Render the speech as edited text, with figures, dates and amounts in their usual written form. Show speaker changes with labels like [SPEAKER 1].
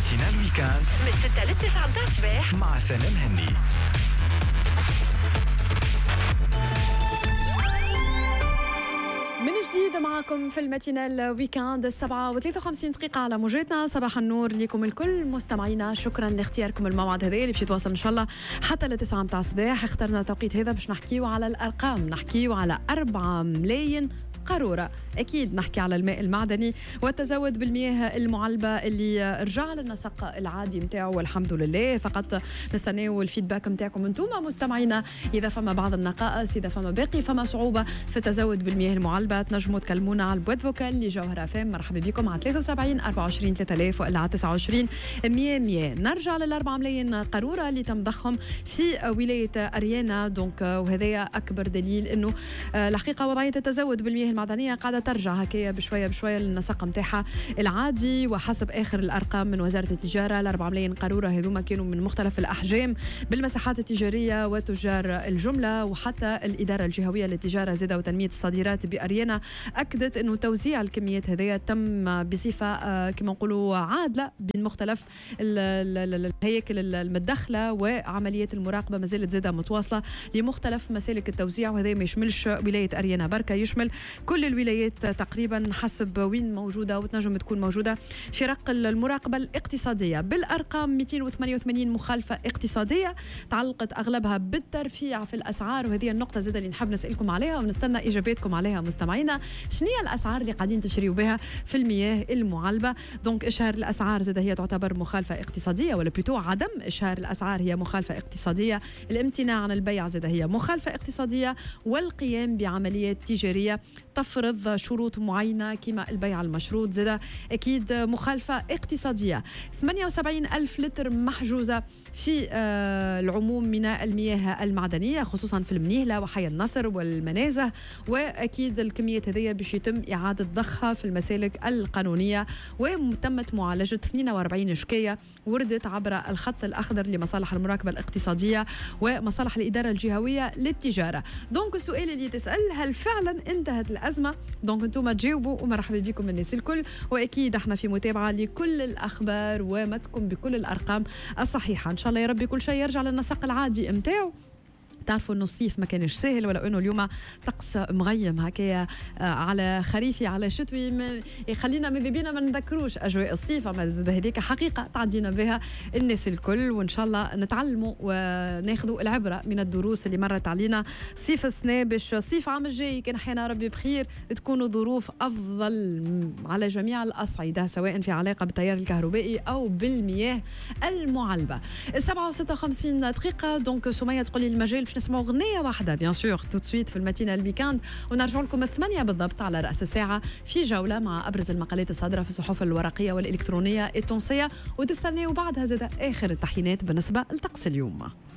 [SPEAKER 1] ماتينال ويكاند
[SPEAKER 2] من 6 ل 9 متاع الصباح
[SPEAKER 1] مع سلام هني.
[SPEAKER 3] من جديد معكم في الماتينال ويكاند 7:53 على موجتنا. صباح النور لكم الكل مستمعينا، شكرا لاختياركم الموعد هذا اللي باش يتواصل ان شاء الله حتى ل9 متاع الصباح. اخترنا التوقيت هذا باش نحكيو على الارقام، نحكيو على 4 ملايين قارورة. أكيد نحكي على الماء المعدني والتزود بالمياه المعلبة اللي رجع للنسق العادي متاعه والحمد لله. فقط نستناو الفيدباك متاعكم انتم مستمعينا، إذا فما بعض النقائص، إذا فما باقي فما صعوبة في التزود بالمياه المعلبة، تنجموا تكلمونا على البواد فوكال اللي جوهرة فام. مرحبا بكم على 73 24 3000 وإلا على 29 100. نرجع لل4 ملايين قارورة اللي تم ضخهم في ولاية أريانا. دونك وهذا أكبر دليل إنه الحقيقة وضعية التزود بالمياه المعدنية قاعدة ترجع هكايا بشوية بشوية للنسق متاعها العادي. وحسب آخر الأرقام من وزارة التجارة، ال4 ملايين قارورة هذوما كانوا من مختلف الأحجام بالمساحات التجارية وتجار الجملة. وحتى الإدارة الجهوية للتجارة زادة وتنمية الصادرات بأريانا أكدت أنه توزيع الكميات هذه تم بصفة كما نقولوا عادلة بين مختلف الهياكل المتدخلة، وعمليات المراقبة ما زالت زادة متواصلة لمختلف مسالك التوزيع. وهذا ما يشملش ولاية أريانا بركة، يشمل كل الولايات تقريبا حسب وين موجودة وتنجم تكون موجودة في رق المراقبة الاقتصادية. بالأرقام 288 مخالفة اقتصادية تعلقت أغلبها بالترفيع في الأسعار، وهذه النقطة زادة اللي نحب نسألكم عليها ونستنى إجاباتكم عليها مستمعينا. شنو هي الأسعار اللي قاعدين تشريوا بها في المياه المعلبة؟ دونك إشهار الأسعار زادة هي تعتبر مخالفة اقتصادية، ولا بلوتو عدم إشهار الأسعار هي مخالفة اقتصادية. الامتناع عن البيع زادة هي مخالفة اقتصادية، والقيام بعمليات تجارية تفرض شروط معينة كما البيع المشروط زادة أكيد مخالفة اقتصادية. 78 ألف لتر محجوزة في العموم من المياه المعدنية، خصوصا في المنيهلة وحي النصر والمنازه. وأكيد الكميات هذه باش يتم إعادة ضخها في المسالك القانونية. وتمت معالجة 42 شكاية وردت عبر الخط الأخضر لمصالح المراقبة الاقتصادية ومصالح الإدارة الجهوية للتجارة. دونك السؤال اللي تسأل، هل فعلا انتهت الأزمة؟ دونك انتم تجاوبوا ومرحبا بكم الناس الكل. وأكيد احنا في متابعة لكل الأخبار ومتكم بكل الأرقام الصحيحة. إن شاء الله يا ربي كل شيء يرجع للنسق العادي متاعه. تعرفوا انه الصيف ما كانش سهل، ولو انه اليوم طقس مغيم هكايا على خريفي على شتوي، يخلينا ماذا بينا ما نذكروش اجواء الصيف. اما زاد هذيك حقيقه تعدينا بها الناس الكل، وان شاء الله نتعلموا وناخذوا العبره من الدروس اللي مرت علينا صيف السنه، باش صيف عام الجاي كان حينا ربي بخير تكونوا ظروف افضل على جميع الاصعده، سواء في علاقه بالتيار الكهربائي او بالمياه المعلبه. 7:56 دونك سميه تقول لي المجال باش نسمعوا غنية واحدة بيان سور تو سويت في الماتينة الويكاند، ونرجع لكم 8 بالضبط على رأس الساعة في جولة مع أبرز المقالات الصادرة في الصحف الورقية والإلكترونية التونسية. وتستناوا بعدها زاد آخر التحيينات بالنسبة لطقس اليوم.